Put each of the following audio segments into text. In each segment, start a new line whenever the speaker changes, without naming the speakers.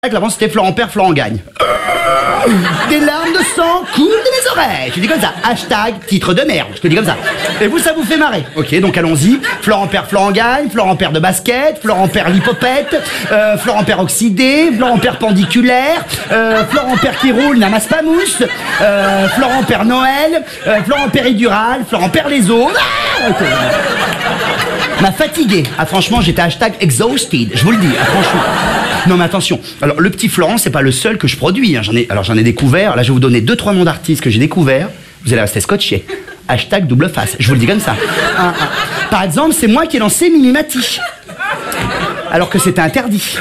Avant c'était Florent perd, Florent gagne. Des larmes de sang coulent de mes oreilles. Je dis comme ça. Hashtag titre de merde. Je te dis comme ça. Et vous, ça vous fait marrer. Ok, donc allons-y. Florent perd, Florent gagne. Florent perd de basket. Florent perd l'hypopète. Florent perd oxydé. Florent perd pendiculaire. Florent perd qui roule n'amasse pas mousse. Florent perd Noël. Florent péridurale. Florent perd les os. Ah, okay. M'a fatigué. Ah franchement, j'étais hashtag exhausted. Je vous le dis. Ah, franchement. Non mais attention, alors le petit Florent c'est pas le seul que je produis, hein. J'en ai découvert, là je vais vous donner 2-3 noms d'artistes que j'ai découverts, vous allez rester scotché. Hashtag double face, je vous le dis comme ça. Par exemple, c'est moi qui ai lancé Mimimati, alors que c'était interdit.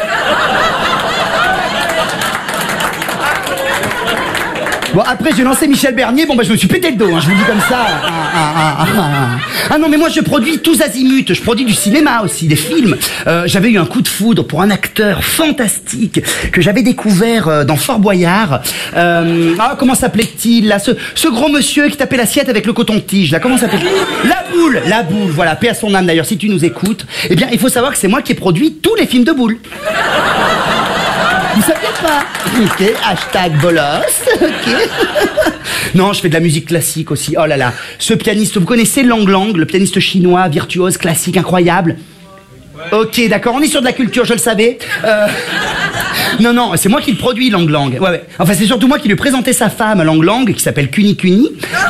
Bon, après, j'ai lancé Michel Bernier, bon, bah, je me suis pété le dos, hein, je vous le dis comme ça. Ah non, mais moi, je produis tous azimuts, je produis du cinéma aussi, des films. J'avais eu un coup de foudre pour un acteur fantastique que j'avais découvert dans Fort Boyard. Comment s'appelait-il, là, ce gros monsieur qui tapait l'assiette avec le coton-tige, là, comment s'appelait-il? La boule, voilà, paix à son âme d'ailleurs, si tu nous écoutes. Eh bien, il faut savoir que c'est moi qui ai produit tous les films de Boule. Vous saviez pas? Ok, hashtag bolos, ok. Non, je fais de la musique classique aussi, oh là là. Ce pianiste, vous connaissez Lang Lang, le pianiste chinois, virtuose, classique, incroyable? Ok, d'accord, on est sur de la culture, je le savais. Non, c'est moi qui le produis, Lang Lang. Ouais. Enfin, c'est surtout moi qui lui ai présenté sa femme, Lang Lang, qui s'appelle Kuni Kuni.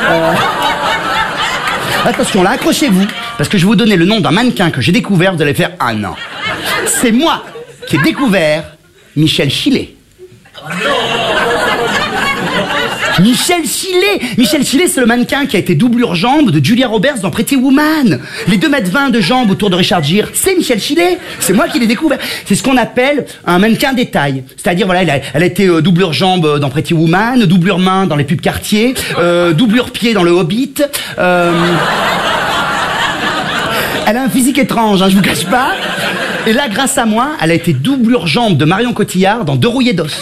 Attention, là, accrochez-vous, parce que je vais vous donner le nom d'un mannequin que j'ai découvert, vous allez faire « Ah non ». C'est moi qui ai découvert Michel Chilet. Michel Chilet, c'est le mannequin qui a été doublure jambe de Julia Roberts dans Pretty Woman. Les 2,20 m de jambes autour de Richard Gere, c'est Michel Chilet. C'est moi qui l'ai découvert. C'est ce qu'on appelle un mannequin détail. C'est-à-dire, voilà, elle a été doublure jambe dans Pretty Woman, doublure main dans les pubs Cartier, doublure pied dans le Hobbit. Elle a un physique étrange, hein, je vous cache pas. Et là, grâce à moi, elle a été doublure jambe de Marion Cotillard dans Deux rouillés d'os.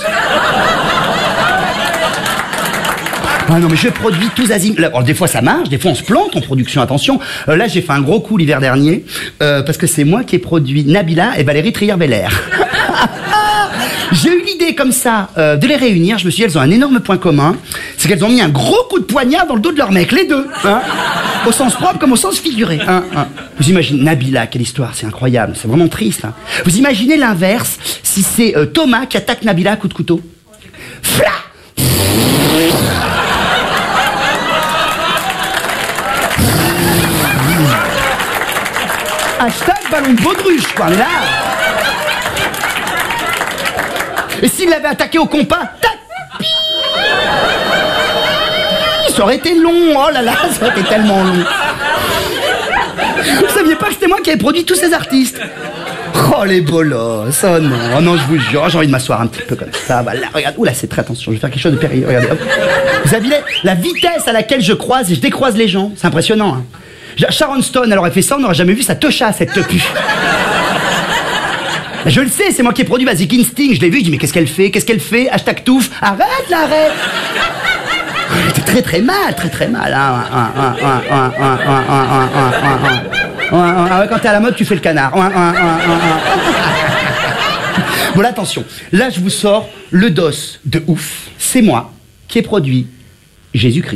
Ah non, mais je produis tous azimuts. Alors, des fois ça marche, des fois on se plante en production, attention. Là, j'ai fait un gros coup l'hiver dernier, parce que c'est moi qui ai produit Nabila et Valérie Trierweiler. J'ai eu l'idée comme ça de les réunir. Je me suis dit, elles ont un énorme point commun, c'est qu'elles ont mis un gros coup de poignard dans le dos de leur mec, les deux. Hein, au sens propre comme au sens figuré. Vous imaginez Nabila, quelle histoire, c'est incroyable, c'est vraiment triste. Hein. Vous imaginez l'inverse, si c'est Thomas qui attaque Nabila à coup de couteau. Fla. Hashtag ballon de baudruche, quoi, mais là. Et s'il l'avait attaqué au compas, tac, ça aurait été long, oh là là, ça aurait été tellement long. Vous saviez pas que c'était moi qui avais produit tous ces artistes? Oh les bolos, oh non, je vous jure, j'ai envie de m'asseoir un petit peu comme ça, voilà, regarde, oula, c'est très attention, je vais faire quelque chose de périlleux, regardez, hop. Vous avez la vitesse à laquelle je croise et je décroise les gens, c'est impressionnant, hein. Sharon Stone, elle aurait fait ça, on n'aurait jamais vu sa techa, cette tepu. Je le sais, c'est moi qui ai produit Basic Instinct, je l'ai vu, je dis mais qu'est-ce qu'elle fait, hashtag touffe, arrête là, arrête. Elle était très très mal, quand t'es à la mode, tu fais le canard. Bon là, attention, là je vous sors le dos de ouf, c'est moi qui ai produit Jésus-Christ.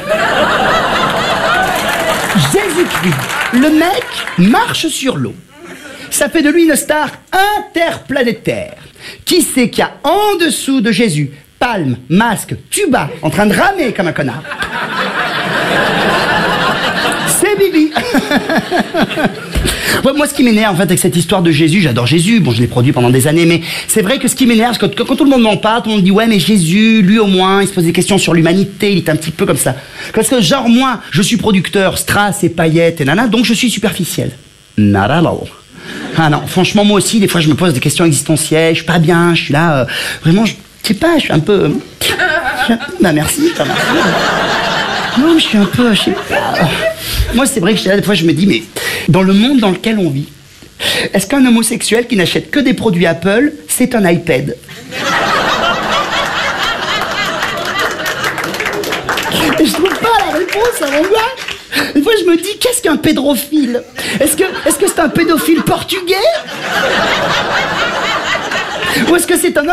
Jésus-Christ, le mec marche sur l'eau. Ça fait de lui une star interplanétaire. Qui c'est qu'il y a en dessous de Jésus? Palme, masque, tuba, en train de ramer comme un connard. C'est Bibi. Moi, ce qui m'énerve en fait avec cette histoire de Jésus, j'adore Jésus, bon je l'ai produit pendant des années, mais c'est vrai que ce qui m'énerve, c'est quand tout le monde m'en parle, tout le monde dit ouais mais Jésus, lui au moins, il se pose des questions sur l'humanité, il est un petit peu comme ça. Parce que genre moi, je suis producteur, strass et paillettes et nana, donc je suis superficiel. Not at all. Ah non, franchement moi aussi, des fois je me pose des questions existentielles, je suis pas bien, je suis là, vraiment, je sais pas, je suis un peu... Bah merci, je te remercie. Non, je suis un peu, je sais pas... Moi, c'est vrai que des fois, je me dis, mais dans le monde dans lequel on vit, est-ce qu'un homosexuel qui n'achète que des produits Apple, c'est un iPad? Et je trouve pas la réponse à mon gars. Des fois, je me dis, qu'est-ce qu'un pédophile? Est-ce que c'est un pédophile portugais? Ou est-ce que c'est un homme